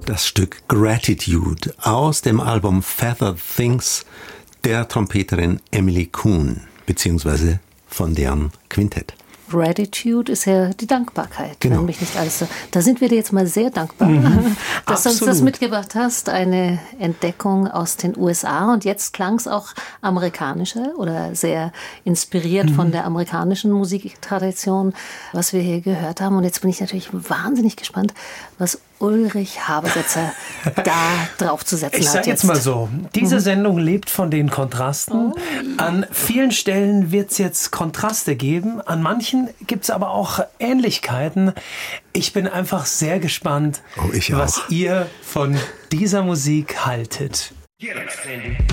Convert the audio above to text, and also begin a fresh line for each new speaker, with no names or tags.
Das Stück Gratitude aus dem Album Feathered Things der Trompeterin Emily Kuhn, beziehungsweise von deren Quintett.
Gratitude ist ja die Dankbarkeit,
genau.
Wenn mich nicht alles so. Da sind wir dir jetzt mal sehr dankbar, dass du uns das mitgebracht hast. Eine Entdeckung aus den USA und jetzt klang es auch amerikanischer oder sehr inspiriert von der amerikanischen Musiktradition, was wir hier gehört haben. Und jetzt bin ich natürlich wahnsinnig gespannt, was Ulrich Habersetzer da drauf zu setzen hat.
Ich sage jetzt mal so, diese Sendung lebt von den Kontrasten. An vielen Stellen wird es jetzt Kontraste geben, an manchen gibt es aber auch Ähnlichkeiten. Ich bin einfach sehr gespannt, was ihr von dieser Musik haltet. Hier,